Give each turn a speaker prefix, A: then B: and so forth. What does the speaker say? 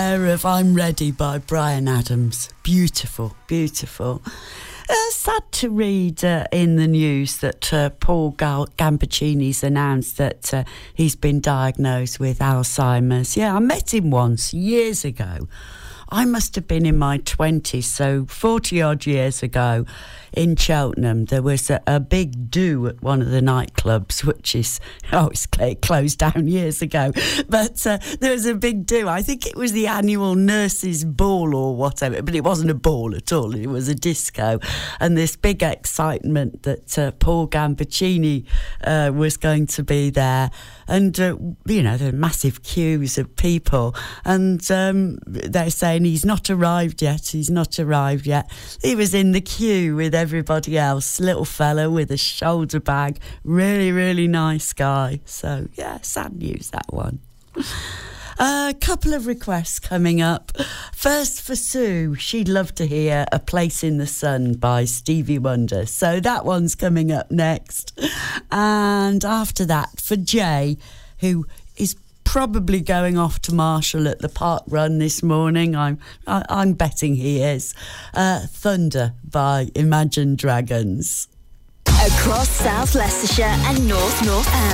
A: Of I'm Ready by Bryan Adams. Beautiful, beautiful. Sad to read in the news that Paul Gambaccini's announced that he's been diagnosed with Alzheimer's. Yeah, I met him once, years ago. I must have been in my 20s, so 40-odd years ago in Cheltenham. There was a big do at one of the nightclubs, which is, it closed down years ago. But there was a big do. I think it was the annual Nurses' Ball or whatever, but it wasn't a ball at all. It was a disco. And this big excitement that Paul Gambaccini was going to be there. And, there were massive queues of people. And they're saying he's not arrived yet. He was in the queue with everybody else. Little fella with a shoulder bag. Really, really nice guy. So, yeah, sad news, that one. A couple of requests coming up. First for Sue, she'd love to hear A Place in the Sun by Stevie Wonder. So that one's coming up next. And after that, for Jay, who is probably going off to Marshall at the park run this morning. I'm betting he is. Thunder by Imagine Dragons.
B: Across South Leicestershire and North North